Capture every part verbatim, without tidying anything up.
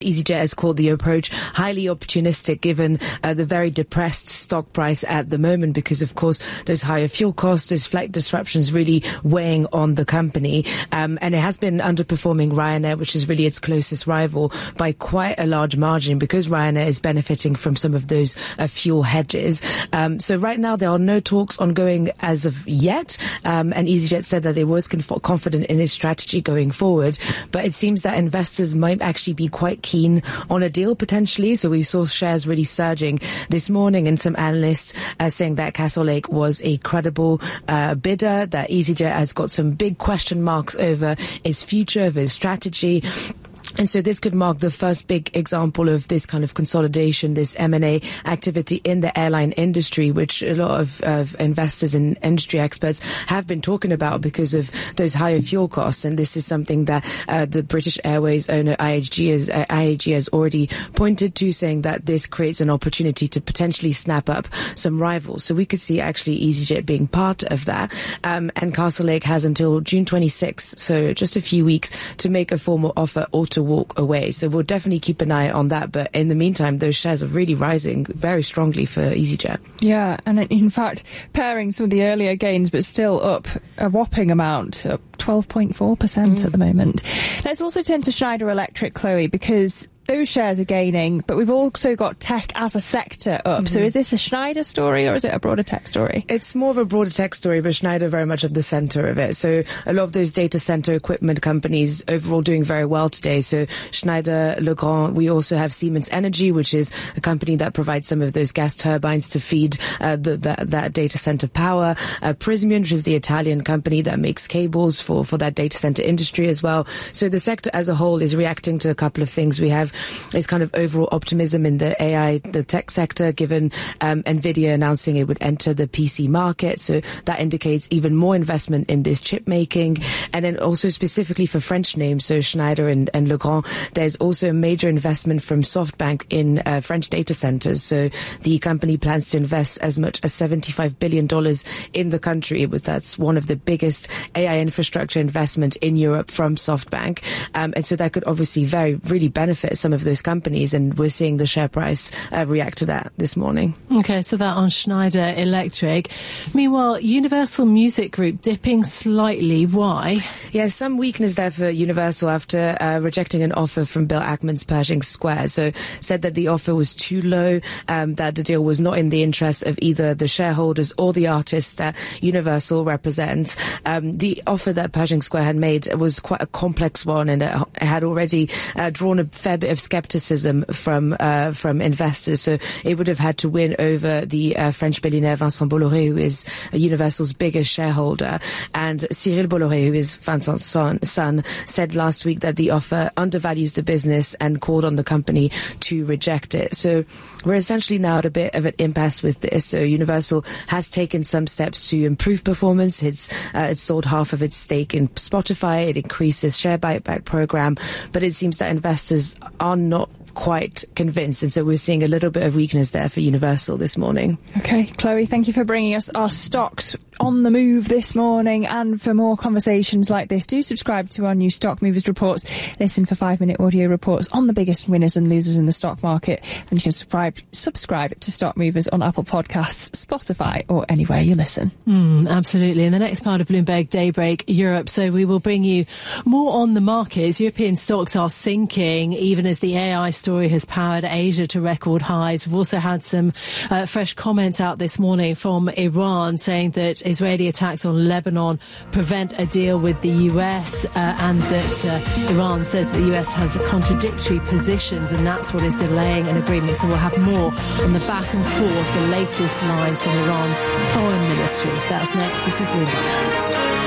EasyJet has called the approach highly opportunistic given uh, the very depressed stock price at the moment because, of course, those higher fuel costs, those flight disruptions really weighing on the company. Um, and it has been underperforming Ryanair, which is really its closest rival, by quite a large margin because Ryanair is benefiting from some of those uh, fuel hedges. Um, so right now there are no talks ongoing as of yet. Um, and EasyJet said that it was conf- confident in its strategy going forward. But it seems that investors might actually be quite keen keen on a deal potentially. So we saw shares really surging this morning and some analysts uh, saying that Castlelake was a credible uh, bidder, that EasyJet has got some big question marks over its future, over its strategy. And so this could mark the first big example of this kind of consolidation, this M and A activity in the airline industry, which a lot of, of investors and industry experts have been talking about because of those higher fuel costs. And this is something that uh, the British Airways owner I A G has, uh, I A G has already pointed to, saying that this creates an opportunity to potentially snap up some rivals. So we could see actually EasyJet being part of that. Um, and Castlelake has until June twenty-sixth, so just a few weeks, to make a formal offer or to walk away. So we'll definitely keep an eye on that. But in the meantime, those shares are really rising very strongly for EasyJet. Yeah, and in fact, pairing some of the earlier gains, but still up a whopping amount, up twelve point four percent mm. at the moment. Let's also turn to Schneider Electric, Chloe, because those shares are gaining, but we've also got tech as a sector up. Mm-hmm. So is this a Schneider story or is it a broader tech story? It's more of a broader tech story, but Schneider very much at the center of it. So a lot of those data center equipment companies overall doing very well today. So Schneider, Legrand, we also have Siemens Energy, which is a company that provides some of those gas turbines to feed uh, the, that, that data center power. Uh, Prysmian, which is the Italian company that makes cables for, for that data center industry as well. So the sector as a whole is reacting to a couple of things. We have is kind of overall optimism in the A I, the tech sector, given um, NVIDIA announcing it would enter the P C market. So that indicates even more investment in this chip making. And then also specifically for French names, so Schneider and, and Legrand, there's also a major investment from SoftBank in uh, French data centers. So the company plans to invest as much as seventy-five billion dollars in the country. It was, that's one of the biggest A I infrastructure investment in Europe from SoftBank. Um, and so that could obviously very, really benefit some of those companies, and we're seeing the share price uh, react to that this morning. Okay, so that on Schneider Electric. Meanwhile, Universal Music Group dipping slightly. Why? Yeah, some weakness there for Universal after uh, rejecting an offer from Bill Ackman's Pershing Square. So said that the offer was too low, um, that the deal was not in the interest of either the shareholders or the artists that Universal represents. Um, the offer that Pershing Square had made was quite a complex one, and it had already uh, drawn a fair bit of skepticism from uh, from investors. So it would have had to win over the uh, French billionaire Vincent Bolloré, who is Universal's biggest shareholder. And Cyril Bolloré, who is Vincent's son, son, said last week that the offer undervalues the business and called on the company to reject it. So we're essentially now at a bit of an impasse with this. So Universal has taken some steps to improve performance. It's, uh, it's sold half of its stake in Spotify. It increased its share buyback program. But it seems that investors are not quite convinced, and so we're seeing a little bit of weakness there for Universal this morning. Okay, Chloe, thank you for bringing us our stocks on the move this morning. And for more conversations like this, do subscribe to our new Stock Movers reports. Listen for five minute audio reports on the biggest winners and losers in the stock market, and you can subscribe subscribe to Stock Movers on Apple Podcasts, Spotify, or anywhere you listen. Mm, absolutely. In the next part of Bloomberg Daybreak Europe, so we will bring you more on the markets. European stocks are sinking even as the A I story has powered Asia to record highs. We've also had some uh, fresh comments out this morning from Iran saying that Israeli attacks on Lebanon prevent a deal with the U S, uh, and that uh, Iran says the U S has contradictory positions, and that's what is delaying an agreement. So we'll have more on the back and forth, the latest lines from Iran's foreign ministry. That's next. This is Bloomberg.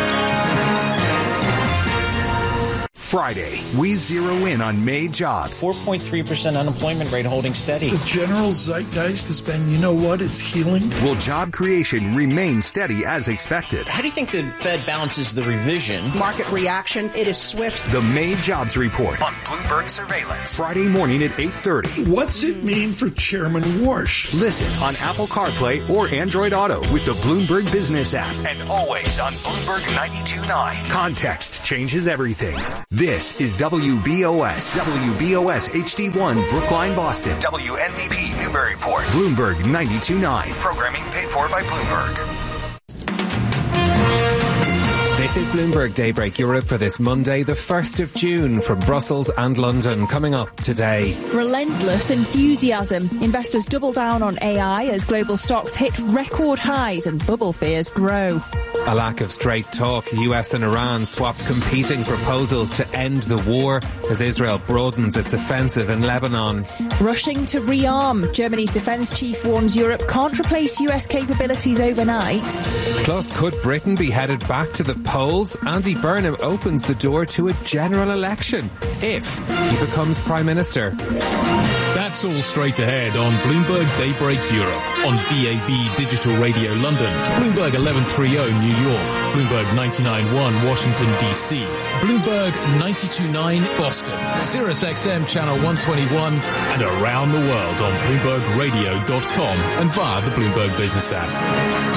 Friday, we zero in on May jobs. four point three percent unemployment rate holding steady. The general zeitgeist has been, you know what, it's healing. Will job creation remain steady as expected? How do you think the Fed balances the revision? Market reaction, it is swift. The May jobs report on Bloomberg Surveillance. Friday morning at eight thirty. What's it mean for Chairman Warsh? Listen on Apple CarPlay or Android Auto with the Bloomberg Business app. And always on Bloomberg ninety-two point nine. Context changes everything. This is W B O S, W B O S H D one, Brookline, Boston. W N B P, Newburyport. Bloomberg ninety-two point nine. Programming paid for by Bloomberg. This is Bloomberg Daybreak Europe for this Monday, the first of June, from Brussels and London. Coming up today. Relentless enthusiasm. Investors double down on A I as global stocks hit record highs and bubble fears grow. A lack of straight talk. U S and Iran swapped competing proposals to end the war as Israel broadens its offensive in Lebanon. Rushing to rearm. Germany's defence chief warns Europe can't replace U S capabilities overnight. Plus, could Britain be headed back to the polls? Andy Burnham opens the door to a general election if he becomes Prime Minister. That's all straight ahead on Bloomberg Daybreak Europe, on D A B Digital Radio London, Bloomberg eleven thirty New York, Bloomberg ninety-nine point one Washington D C, Bloomberg ninety-two point nine Boston, Sirius X M Channel one twenty-one, and around the world on Bloomberg Radio dot com and via the Bloomberg Business app.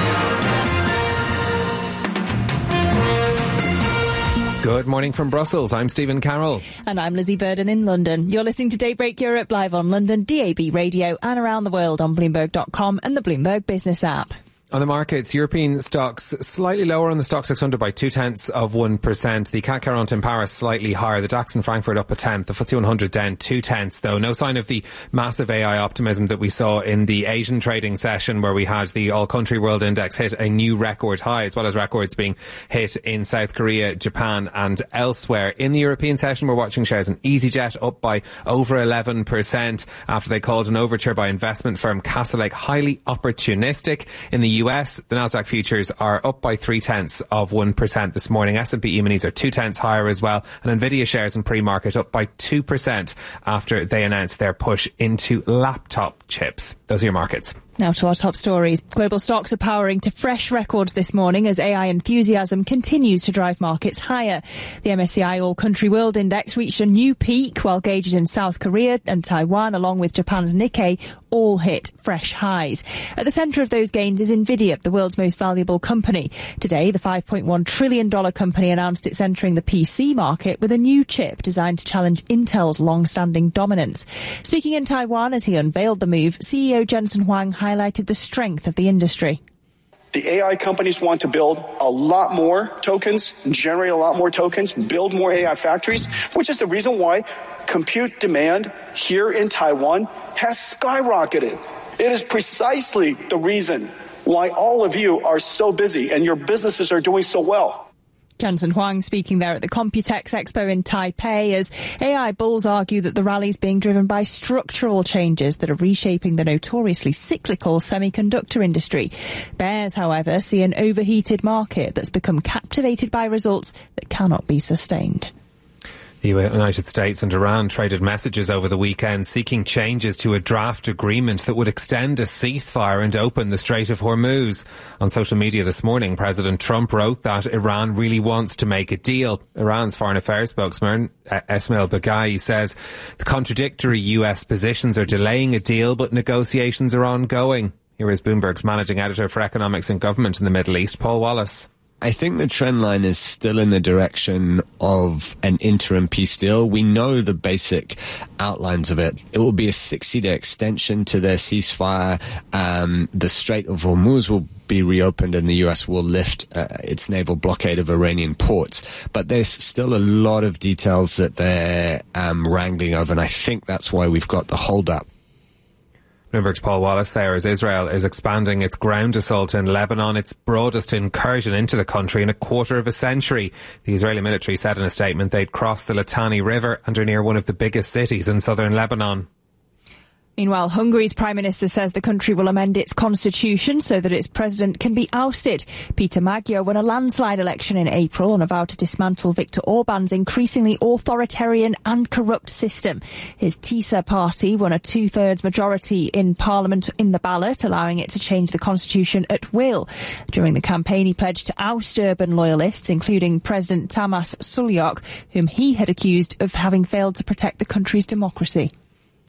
Good morning from Brussels. I'm Stephen Carroll. And I'm Lizzie Burden in London. You're listening to Daybreak Europe live on London, D A B Radio, and around the world on Bloomberg dot com and the Bloomberg Business app. On the markets, European stocks slightly lower on the Stoxx six hundred by two tenths of one percent. The C A C quarante in Paris slightly higher. The DAX in Frankfurt up a tenth. The F T S E one hundred down two tenths, though. No sign of the massive A I optimism that we saw in the Asian trading session, where we had the all-country world index hit a new record high, as well as records being hit in South Korea, Japan and elsewhere. In the European session, we're watching shares in EasyJet up by over eleven percent after they called an overture by investment firm Castlelake highly opportunistic. In the U S, the Nasdaq futures are up by three tenths of one percent this morning. S and P E-minis are two tenths higher as well. And Nvidia shares in pre-market up by two percent after they announced their push into laptop chips. Those are your markets. Now to our top stories. Global stocks are powering to fresh records this morning as A I enthusiasm continues to drive markets higher. The M S C I All Country World Index reached a new peak, while gauges in South Korea and Taiwan, along with Japan's Nikkei, all hit fresh highs. At the centre of those gains is Nvidia, the world's most valuable company. Today, the five point one trillion dollars company announced it's entering the P C market with a new chip designed to challenge Intel's long-standing dominance. Speaking in Taiwan as he unveiled the move, C E O Jensen Huang highlighted the strength of the industry. The A I companies want to build a lot more tokens, generate a lot more tokens, build more A I factories, which is the reason why compute demand here in Taiwan has skyrocketed. It is precisely the reason why all of you are so busy and your businesses are doing so well. Jensen Huang speaking there at the Computex Expo in Taipei as A I bulls argue that the rally is being driven by structural changes that are reshaping the notoriously cyclical semiconductor industry. Bears, however, see an overheated market that's become captivated by results that cannot be sustained. The United States and Iran traded messages over the weekend seeking changes to a draft agreement that would extend a ceasefire and open the Strait of Hormuz. On social media this morning, President Trump wrote that Iran really wants to make a deal. Iran's foreign affairs spokesman, Esmail Baghaei, says the contradictory U S positions are delaying a deal, but negotiations are ongoing. Here is Bloomberg's managing editor for economics and government in the Middle East, Paul Wallace. I think the trend line is still in the direction of an interim peace deal. We know the basic outlines of it. It will be a sixty-day extension to their ceasefire. Um, the Strait of Hormuz will be reopened and the U S will lift uh, its naval blockade of Iranian ports. But there's still a lot of details that they're um, wrangling over, and I think that's why we've got the hold-up. Bloomberg's Paul Wallace there as Israel is expanding its ground assault in Lebanon, its broadest incursion into the country in a quarter of a century. The Israeli military said in a statement they'd crossed the Litani River and are near one of the biggest cities in southern Lebanon. Meanwhile, Hungary's Prime Minister says the country will amend its constitution so that its president can be ousted. Peter Magyar won a landslide election in April on a vow to dismantle Viktor Orban's increasingly authoritarian and corrupt system. His TISA party won a two-thirds majority in Parliament in the ballot, allowing it to change the constitution at will. During the campaign, he pledged to oust urban loyalists, including President Tamas Sulyok, whom he had accused of having failed to protect the country's democracy.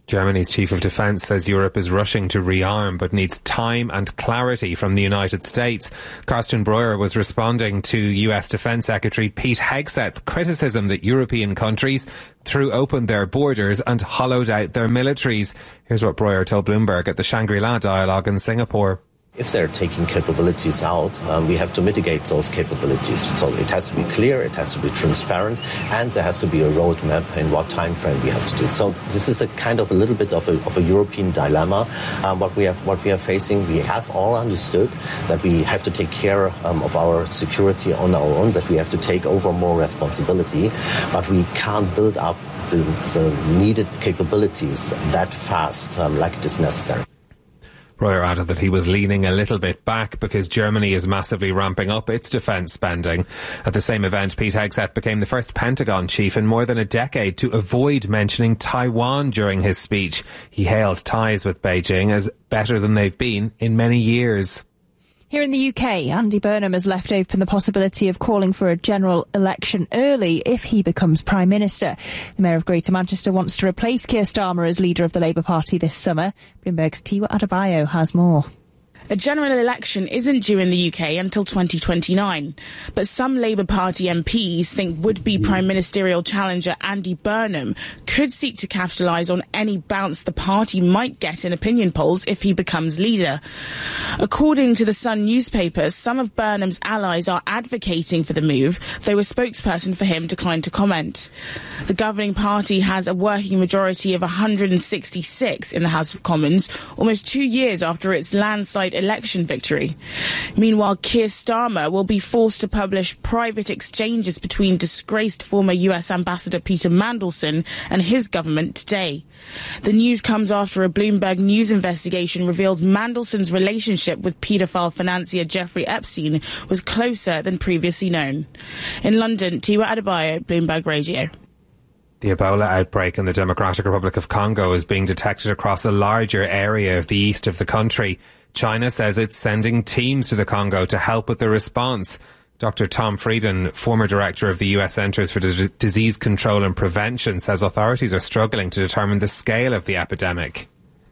Germany's chief of defence says Europe is rushing to rearm but needs time and clarity from the United States. Karsten Breuer was responding to U S Defence Secretary Pete Hegseth's criticism that European countries threw open their borders and hollowed out their militaries. Here's what Breuer told Bloomberg at the Shangri-La dialogue in Singapore. If they're taking capabilities out, um, we have to mitigate those capabilities. So it has to be clear, it has to be transparent, and there has to be a roadmap in what time frame we have to do. So this is a kind of a little bit of a, of a European dilemma. Um, what we have, what we are facing, we have all understood that we have to take care um, of our security on our own, that we have to take over more responsibility, but we can't build up the, the needed capabilities that fast um, like it is necessary. Breuer added that he was leaning a little bit back because Germany is massively ramping up its defence spending. At the same event, Pete Hegseth became the first Pentagon chief in more than a decade to avoid mentioning Taiwan during his speech. He hailed ties with Beijing as better than they've been in many years. Here in the U K, Andy Burnham has left open the possibility of calling for a general election early if he becomes Prime Minister. The Mayor of Greater Manchester wants to replace Keir Starmer as leader of the Labour Party this summer. Bloomberg's Tiwa Adebayo has more. A general election isn't due in the U K until twenty twenty-nine, but some Labour Party M Ps think would-be Prime Ministerial challenger Andy Burnham could seek to capitalise on any bounce the party might get in opinion polls if he becomes leader. According to the Sun newspaper, some of Burnham's allies are advocating for the move, though a spokesperson for him declined to comment. The governing party has a working majority of one hundred sixty-six in the House of Commons, almost two years after its landslide election victory. Meanwhile, Keir Starmer will be forced to publish private exchanges between disgraced former U S Ambassador Peter Mandelson and his government today. The news comes after a Bloomberg News investigation revealed Mandelson's relationship with paedophile financier Jeffrey Epstein was closer than previously known. In London, Tiwa Adebayo, Bloomberg Radio. The Ebola outbreak in the Democratic Republic of Congo is being detected across a larger area of the east of the country. China says it's sending teams to the Congo to help with the response. Doctor Tom Frieden, former director of the U S Centers for D- Disease Control and Prevention, says authorities are struggling to determine the scale of the epidemic.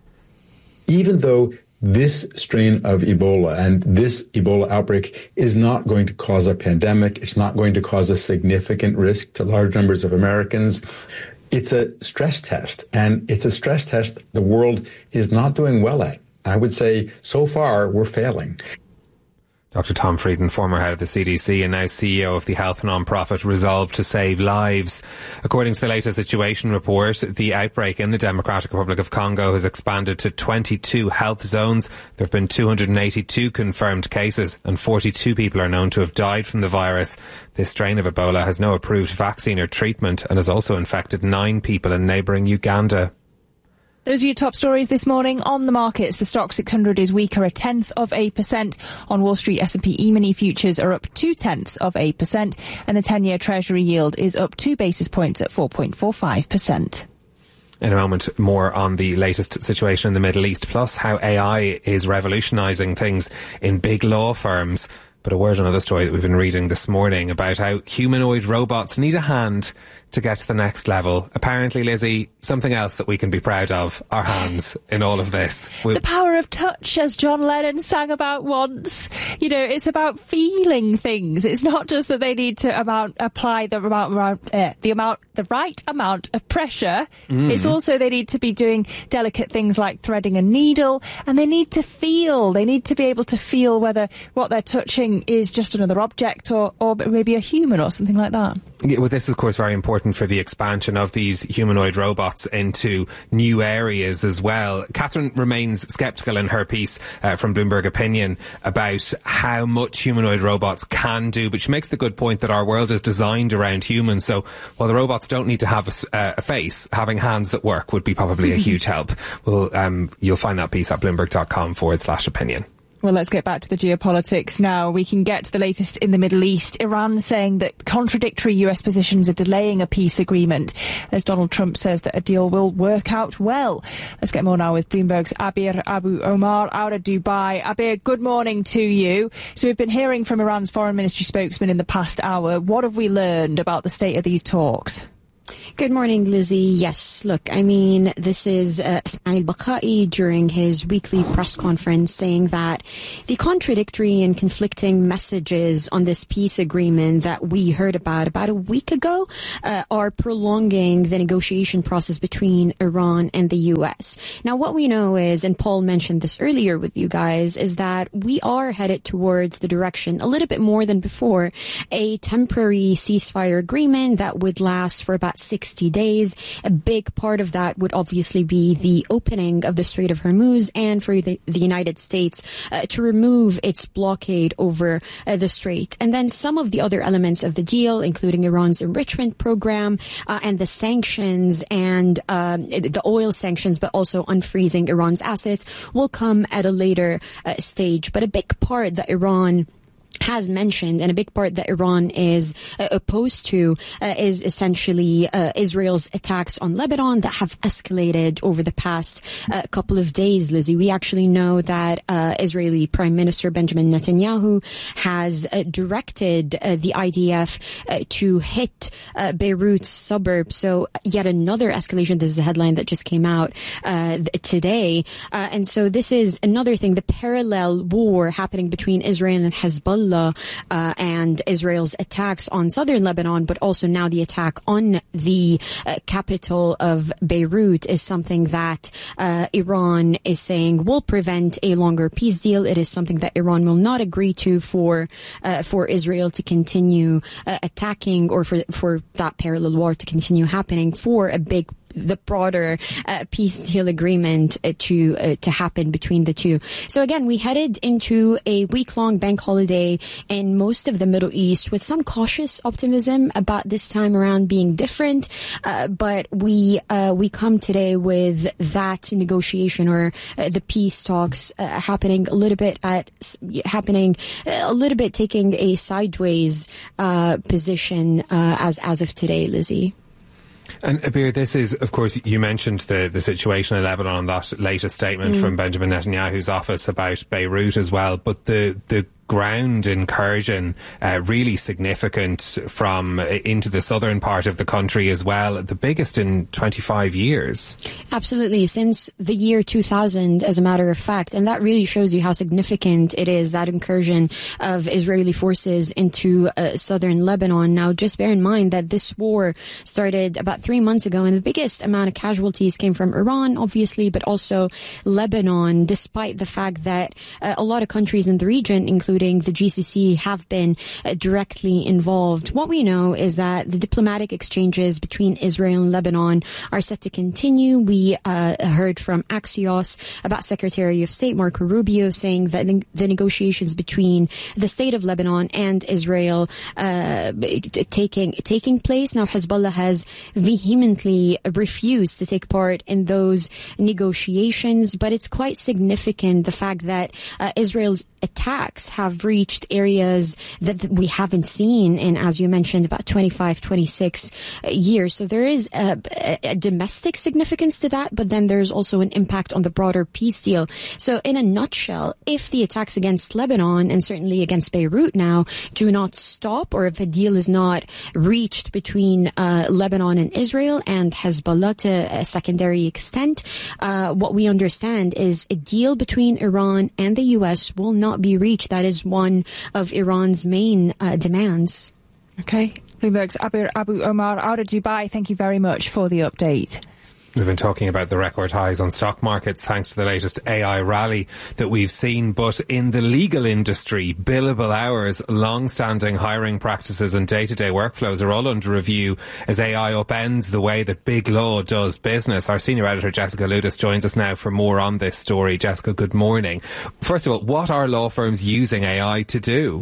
Even though this strain of Ebola and this Ebola outbreak is not going to cause a pandemic, it's not going to cause a significant risk to large numbers of Americans, it's a stress test. And it's a stress test the world is not doing well at. I would say, so far, we're failing. Doctor Tom Frieden, former head of the C D C and now C E O of the health non-profit Resolve to Save Lives. According to the latest Situation report, the outbreak in the Democratic Republic of Congo has expanded to twenty-two health zones. There have been two hundred eighty-two confirmed cases and forty-two people are known to have died from the virus. This strain of Ebola has no approved vaccine or treatment and has also infected nine people in neighbouring Uganda. Those are your top stories this morning on the markets. The Stock six hundred is weaker, a tenth of a percent. On Wall Street, S and P E-mini futures are up two tenths of a percent, and the ten-year Treasury yield is up two basis points at four point four five percent. In a moment, more on the latest situation in the Middle East, plus how A I is revolutionising things in big law firms. But a word on another story that we've been reading this morning about how humanoid robots need a hand to get to the next level. Apparently, Lizzie, something else that we can be proud of, our hands in all of this. We- the power of touch, as John Lennon sang about once. You know, it's about feeling things. It's not just that they need to amount, apply the amount, uh, the amount, the right amount of pressure. Mm. It's also they need to be doing delicate things like threading a needle, and they need to feel. They need to be able to feel whether what they're touching is just another object or, or maybe a human or something like that. Yeah, well, this is, of course, very important for the expansion of these humanoid robots into new areas as well. Catherine remains sceptical in her piece uh, from Bloomberg Opinion about how much humanoid robots can do, but she makes the good point that our world is designed around humans, so while the robots don't need to have a, uh, a face, having hands that work would be probably a huge help. Well, um, you'll find that piece at bloomberg.com forward slash opinion. Well, let's get back to the geopolitics now. We can get to the latest in the Middle East. Iran saying that contradictory U S positions are delaying a peace agreement, as Donald Trump says that a deal will work out well. Let's get more now with Bloomberg's Abir Abu Omar out of Dubai. Abir, good morning to you. So we've been hearing from Iran's foreign ministry spokesman in the past hour. What have we learned about the state of these talks? Good morning, Lizzie. Yes, look, I mean, this is uh, Ismail Baqai during his weekly press conference saying that the contradictory and conflicting messages on this peace agreement that we heard about about a week ago uh, are prolonging the negotiation process between Iran and the U S. Now, what we know is, and Paul mentioned this earlier with you guys, is that we are headed towards the direction, a little bit more than before, a temporary ceasefire agreement that would last for about sixty days. A big part of that would obviously be the opening of the Strait of Hormuz and for the, the United States uh, to remove its blockade over uh, the strait. And then some of the other elements of the deal, including Iran's enrichment program uh, and the sanctions and uh, the oil sanctions, but also unfreezing Iran's assets, will come at a later uh, stage. But a big part that Iran has mentioned, and a big part that Iran is uh, opposed to, uh, is essentially uh, Israel's attacks on Lebanon that have escalated over the past uh, couple of days, Lizzie. We actually know that uh, Israeli Prime Minister Benjamin Netanyahu has uh, directed uh, the I D F uh, to hit uh, Beirut's suburbs. So yet another escalation. This is a headline that just came out uh, today. Uh, and so this is another thing, the parallel war happening between Israel and Hezbollah Uh, and Israel's attacks on southern Lebanon, but also now the attack on the uh, capital of Beirut is something that uh, Iran is saying will prevent a longer peace deal. It is something that Iran will not agree to for uh, for Israel to continue uh, attacking, or for for that parallel war to continue happening, for a big the broader uh, peace deal agreement uh, to uh, to happen between the two. So again, we headed into a week-long bank holiday in most of the Middle East with some cautious optimism about this time around being different. Uh, but we uh, we come today with that negotiation, or uh, the peace talks uh, happening a little bit at happening a little bit taking a sideways uh, position uh, as as of today, Lizzie. And Abir, this is, of course, you mentioned the, the situation in Lebanon, that latest statement mm. from Benjamin Netanyahu's office about Beirut as well. But the, the ground incursion uh, really significant from uh, into the southern part of the country as well, the biggest in twenty-five years. Absolutely, since the year two thousand, as a matter of fact. And that really shows you how significant it is, that incursion of Israeli forces into uh, southern Lebanon. Now, just bear in mind that this war started about three months ago, and the biggest amount of casualties came from Iran, obviously, but also Lebanon, despite the fact that uh, a lot of countries in the region, including the G C C, have been uh, directly involved. What we know is that the diplomatic exchanges between Israel and Lebanon are set to continue. We uh, heard from Axios about Secretary of State Marco Rubio saying that the negotiations between the state of Lebanon and Israel uh, taking taking place. Now, Hezbollah has vehemently refused to take part in those negotiations, but it's quite significant, the fact that uh, Israel's attacks have reached areas that we haven't seen in, as you mentioned, about twenty-five, twenty-six years. So there is a, a domestic significance to that, but then there's also an impact on the broader peace deal. So in a nutshell, if the attacks against Lebanon and certainly against Beirut now do not stop, or if a deal is not reached between uh, Lebanon and Israel and Hezbollah to a secondary extent, uh, what we understand is a deal between Iran and the U S will not not be reached. That is one of Iran's main uh, demands. Okay. Bloomberg's Abu, Abu Omar out of Dubai. Thank you very much for the update. We've been talking about the record highs on stock markets thanks to the latest A I rally that we've seen. But in the legal industry, billable hours, long-standing hiring practices and day-to-day workflows are all under review as A I upends the way that big law does business. Our senior editor, Jessica Ludis, joins us now for more on this story. Jessica, good morning. First of all, what are law firms using A I to do?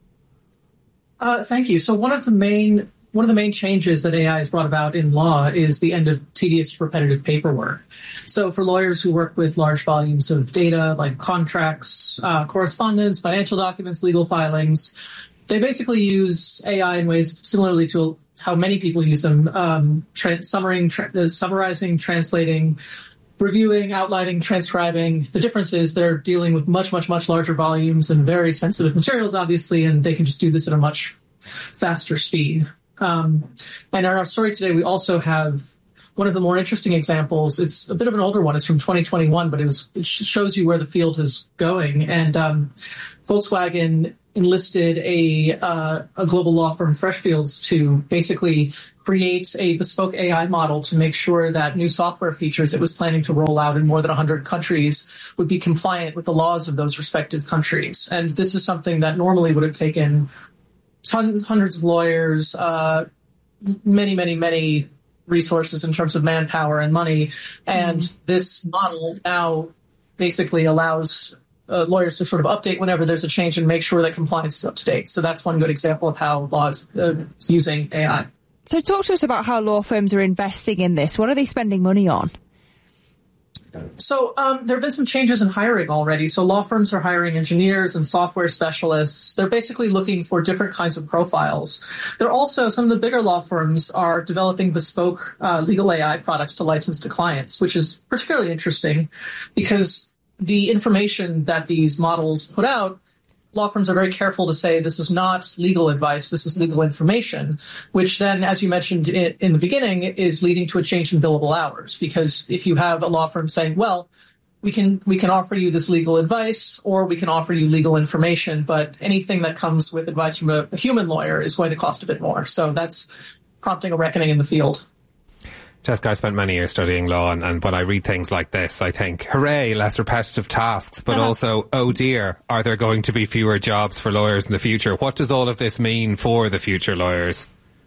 Uh, thank you. So one of the main One of the main changes that A I has brought about in law is the end of tedious, repetitive paperwork. So for lawyers who work with large volumes of data, like contracts, uh, correspondence, financial documents, legal filings, they basically use A I in ways similarly to how many people use them, um, tra- summarizing, tra- summarizing, translating, reviewing, outlining, transcribing. The difference is they're dealing with much, much, much larger volumes and very sensitive materials, obviously, and they can just do this at a much faster speed. Um, and in our story today, we also have one of the more interesting examples. It's a bit of an older one. It's from twenty twenty-one, but it, was, it shows you where the field is going. And um, Volkswagen enlisted a uh, a global law firm, Freshfields, to basically create a bespoke A I model to make sure that new software features it was planning to roll out in more than one hundred countries would be compliant with the laws of those respective countries. And this is something that normally would have taken tons, hundreds of lawyers, uh, many, many, many resources in terms of manpower and money. And mm. this model now basically allows uh, lawyers to sort of update whenever there's a change and make sure that compliance is up to date. So that's one good example of how law is uh, using A I. So talk to us about how law firms are investing in this. What are they spending money on? So um, there have been some changes in hiring already. So law firms are hiring engineers and software specialists. They're basically looking for different kinds of profiles. They're also, some of the bigger law firms are developing bespoke uh, legal A I products to license to clients, which is particularly interesting because the information that these models put out, law firms are very careful to say this is not legal advice, this is legal information, which then, as you mentioned in, in the beginning, is leading to a change in billable hours. Because if you have a law firm saying, well, we can we can offer you this legal advice or we can offer you legal information, but anything that comes with advice from a, a human lawyer is going to cost a bit more. So that's prompting a reckoning in the field. Jessica, I spent many years studying law, and, and when I read things like this, I think, hooray, less repetitive tasks, but uh-huh. also, oh dear, are there going to be fewer jobs for lawyers in the future? What does all of this mean for the future lawyers?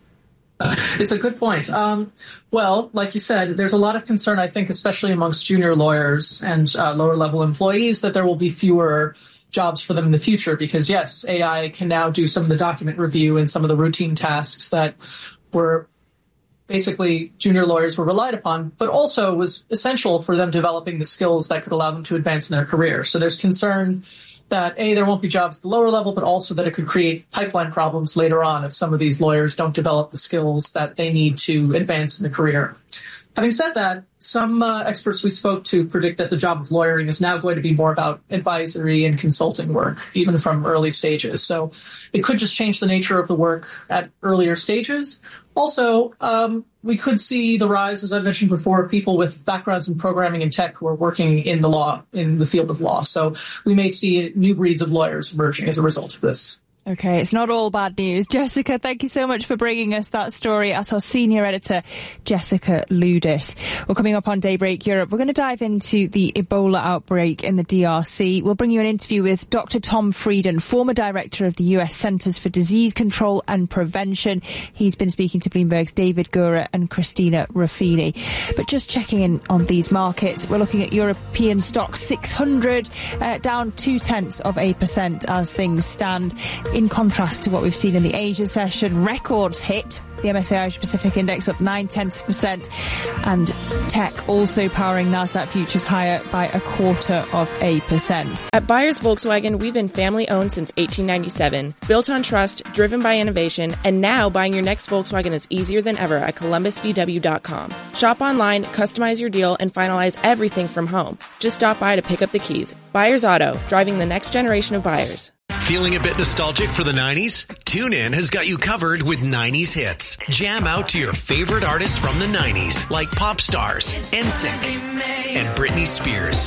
Uh, it's a good point. Um, well, like you said, there's a lot of concern, I think, especially amongst junior lawyers and uh, lower-level employees, that there will be fewer jobs for them in the future because, yes, A I can now do some of the document review and some of the routine tasks that were basically junior lawyers were relied upon, but also was essential for them developing the skills that could allow them to advance in their career. So there's concern that, A, there won't be jobs at the lower level, but also that it could create pipeline problems later on if some of these lawyers don't develop the skills that they need to advance in the career. Having said that, some uh, experts we spoke to predict that the job of lawyering is now going to be more about advisory and consulting work, even from early stages. So it could just change the nature of the work at earlier stages. Also, um, we could see the rise, as I mentioned before, of people with backgrounds in programming and tech who are working in the law, in the field of law. So we may see new breeds of lawyers emerging as a result of this. Okay, it's not all bad news. Jessica, thank you so much for bringing us that story. As our senior editor, Jessica Ludis. We're coming up on Daybreak Europe. We're going to dive into the Ebola outbreak in the D R C. We'll bring you an interview with Doctor Tom Frieden, former director of the U S Centers for Disease Control and Prevention. He's been speaking to Bloomberg's David Gura and Christina Ruffini. But just checking in on these markets, we're looking at European stocks six hundred, uh, down two tenths of a percent as things stand. In contrast to what we've seen in the Asia session, records hit. The M S C I Asia Pacific Index up nine tenths of a percent, and tech also powering Nasdaq futures higher by a quarter of a percent. At Buyers Volkswagen, we've been family owned since eighteen ninety-seven, built on trust, driven by innovation, and now buying your next Volkswagen is easier than ever at Columbus V W dot com. Shop online, customize your deal, and finalize everything from home. Just stop by to pick up the keys. Buyers Auto, driving the next generation of buyers. Feeling a bit nostalgic for the nineties? TuneIn has got you covered with nineties hits. Jam out to your favorite artists from the nineties, like pop stars, N Sync, and Britney Spears.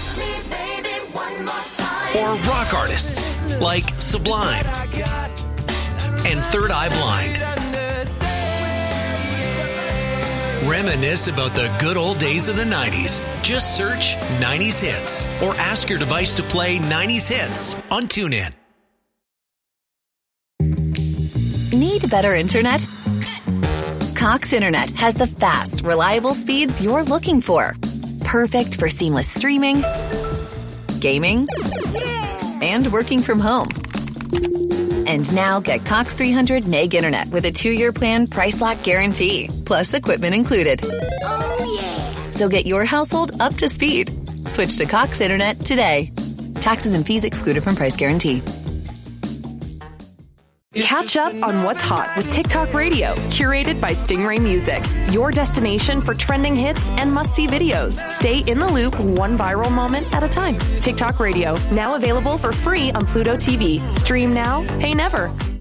Or rock artists, like Sublime and Third Eye Blind. Reminisce about the good old days of the nineties. Just search nineties hits or ask your device to play nineties hits on TuneIn. Need better internet? Cox Internet has the fast, reliable speeds you're looking for. Perfect for seamless streaming, gaming, and working from home. And now get Cox three hundred meg internet with a two-year plan price lock guarantee, plus equipment included. Oh yeah! So get your household up to speed. Switch to Cox Internet today. Taxes and fees excluded from price guarantee. Catch up on what's hot with TikTok Radio, curated by Stingray Music. Your destination for trending hits and must-see videos. Stay in the loop one viral moment at a time. TikTok Radio, now available for free on Pluto T V. Stream now, pay never.